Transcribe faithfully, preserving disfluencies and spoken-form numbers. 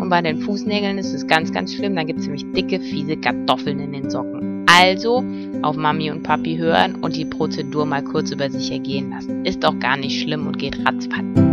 Und bei den Fußnägeln ist es ganz, ganz schlimm. Dann gibt es nämlich dicke, fiese Kartoffeln in den Socken. Also auf Mami und Papi hören und die Prozedur mal kurz über sich ergehen lassen. Ist doch gar nicht schlimm und geht ratzfatz.